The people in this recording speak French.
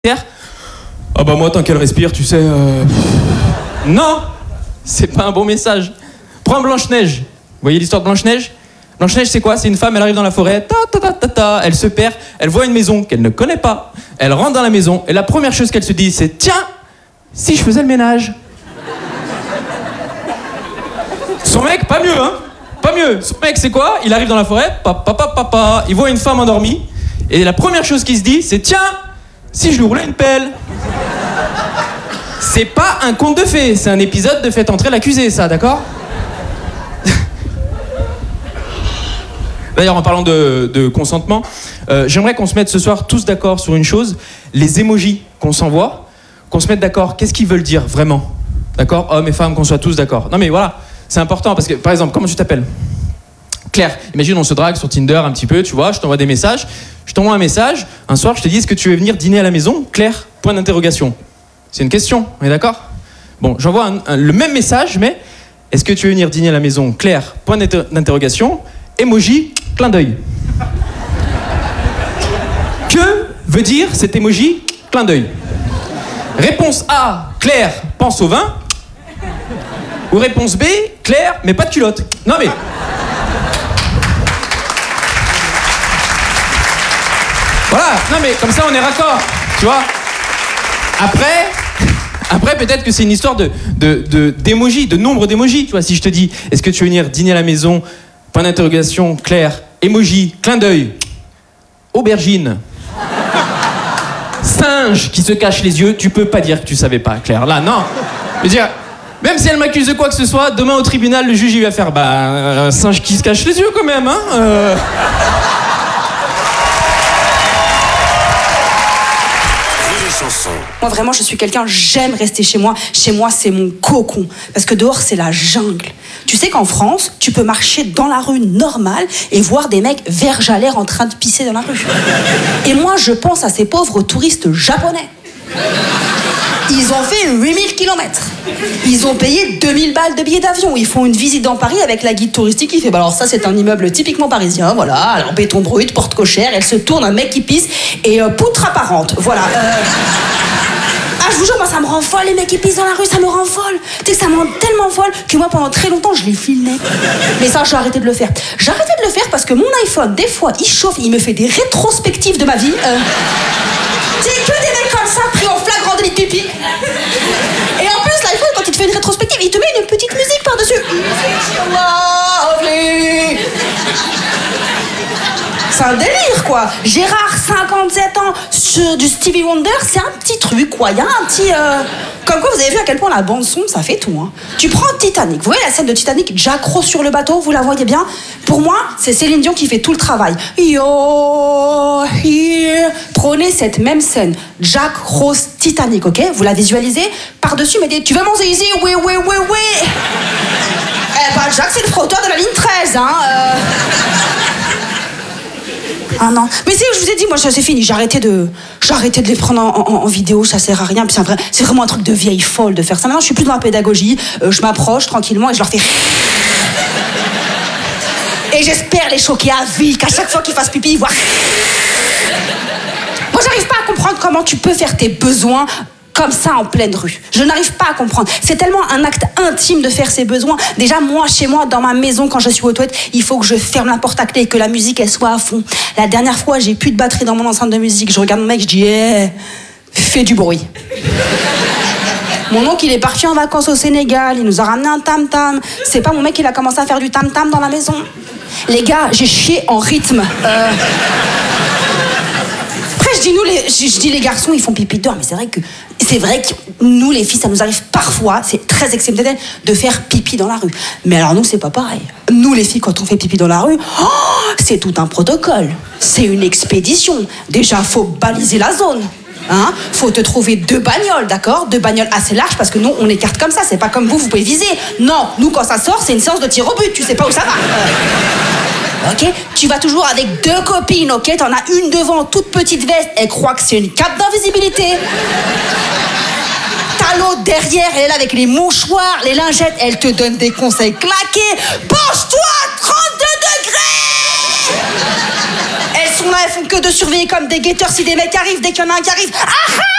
Ah bah moi tant qu'elle respire, tu sais... Non, c'est pas un bon message. Prends Blanche-Neige. Vous voyez l'histoire de Blanche-Neige ? Blanche-Neige, c'est quoi ? C'est une femme, elle arrive dans la forêt, elle se perd, elle voit une maison qu'elle ne connaît pas, elle rentre dans la maison, et la première chose qu'elle se dit, c'est « Tiens, si je faisais le ménage ?» Son mec, pas mieux, hein ? Pas mieux. Son mec, c'est quoi ? Il arrive dans la forêt, il voit une femme endormie, et la première chose qu'il se dit, c'est « Tiens, si je lui roulais une pelle ?» C'est pas un conte de fées, c'est un épisode de Faites entrer l'accusé, ça, d'accord ? D'ailleurs, en parlant de consentement, j'aimerais qu'on se mette ce soir tous d'accord sur une chose, les emojis qu'on s'envoie, qu'on se mette d'accord, qu'est-ce qu'ils veulent dire vraiment ? D'accord ? Hommes et femmes, qu'on soit tous d'accord. Non mais voilà, c'est important parce que, par exemple, comment tu t'appelles ? Claire, imagine on se drague sur Tinder un petit peu, tu vois, je t'envoie des messages, je t'envoie un message, un soir je te dis, est-ce que tu veux venir dîner à la maison ? Claire, point d'interrogation. C'est une question, on est d'accord ? Bon, j'envoie le même message, mais est-ce que tu veux venir dîner à la maison ? Claire, point d'interrogation, emoji, clin d'œil. Que veut dire cet emoji, clin d'œil ? Réponse A, Claire, pense au vin. Ou réponse B, Claire, mais pas de culotte. Non mais... Voilà, non mais comme ça on est raccord, tu vois. Après peut-être que c'est une histoire d'émojis, de nombre d'émojis, tu vois. Si je te dis, est-ce que tu veux venir dîner à la maison ? Point d'interrogation, Claire, emoji, clin d'œil, aubergine, singe qui se cache les yeux, tu peux pas dire que tu savais pas, Claire. Là, non. Je veux dire, même si elle m'accuse de quoi que ce soit, demain au tribunal, le juge il va faire, un singe qui se cache les yeux quand même, hein. Moi vraiment je suis quelqu'un, j'aime rester chez moi. Chez moi c'est mon cocon. Parce que dehors c'est la jungle. Tu sais qu'en France, tu peux marcher dans la rue normale et voir des mecs verge à l'air en train de pisser dans la rue. Et moi je pense à ces pauvres touristes japonais. Ils ont fait 8000 km. Ils ont payé 2000 balles de billets d'avion. Ils font une visite dans Paris avec la guide touristique qui fait alors ça c'est un immeuble typiquement parisien, voilà, alors béton brut, porte cochère, elle se tourne, un mec qui pisse et poutre apparente, voilà. Ah, je vous jure, moi ça me rend folle, les mecs qui pissent dans la rue, ça me rend folle. Tu sais que ça me rend tellement folle que moi pendant très longtemps je les filmais. Mais ça j'ai arrêté de le faire. J'ai arrêté de le faire parce que mon iPhone, des fois il chauffe, il me fait des rétrospectives de ma vie. C'est que des mecs comme ça pris en flagrant délit de pipi. Et en plus l'iPhone quand il te fait une rétrospective, il te met une petite musique par-dessus. C'est un délire quoi. Gérard, 57 ans, sur du Stevie Wonder, c'est un petit truc quoi. Il y a un petit... Comme quoi vous avez vu à quel point la bande son ça fait tout hein. Tu prends Titanic, vous voyez la scène de Titanic, Jack Rose sur le bateau, vous la voyez bien. Pour moi c'est Céline Dion qui fait tout le travail. You're here. Prenez cette même scène, Jack Rose Titanic, ok. Vous la visualisez, par-dessus mettez tu veux mon zizi, oui. Eh ben Jack c'est le frotteur de la ligne 13 hein. Ah non, mais c'est je vous ai dit, moi ça c'est fini, j'ai arrêté de les prendre en vidéo, ça sert à rien, puis c'est vraiment un truc de vieille folle de faire ça. Maintenant je suis plus dans la pédagogie, je m'approche tranquillement et je leur fais... Et j'espère les choquer à vie, qu'à chaque fois qu'ils fassent pipi, ils voient... Moi j'arrive pas à comprendre comment tu peux faire tes besoins comme ça en pleine rue. Je n'arrive pas à comprendre. C'est tellement un acte intime de faire ses besoins. Déjà, moi, chez moi, dans ma maison, quand je suis aux toilettes, il faut que je ferme la porte à clé et que la musique, elle soit à fond. La dernière fois, j'ai plus de batterie dans mon enceinte de musique. Je regarde mon mec, je dis, fais du bruit. Mon oncle, il est parti en vacances au Sénégal. Il nous a ramené un tam-tam. C'est pas mon mec, il a commencé à faire du tam-tam dans la maison. Les gars, j'ai chié en rythme. Après, je dis les garçons, ils font pipi dehors, mais c'est vrai que nous, les filles, ça nous arrive parfois, c'est très exceptionnel, de faire pipi dans la rue. Mais alors nous, c'est pas pareil. Nous, les filles, quand on fait pipi dans la rue, c'est tout un protocole. C'est une expédition. Déjà, faut baliser la zone. Hein, faut te trouver 2 bagnoles, d'accord ? 2 bagnoles assez larges parce que nous, on écarte comme ça. C'est pas comme vous pouvez viser. Non, nous, quand ça sort, c'est une séance de tir au but. Tu sais pas où ça va. Ok, tu vas toujours avec 2 copines, ok. T'en as une devant, toute petite veste, elle croit que c'est une cape d'invisibilité. T'as l'autre derrière, elle est là avec les mouchoirs, les lingettes, elle te donne des conseils claqués. Penche-toi, 32 degrés. Elles sont là, elles font que de surveiller comme des guetteurs si des mecs arrivent, dès qu'il y en a un qui arrive. Ah, ah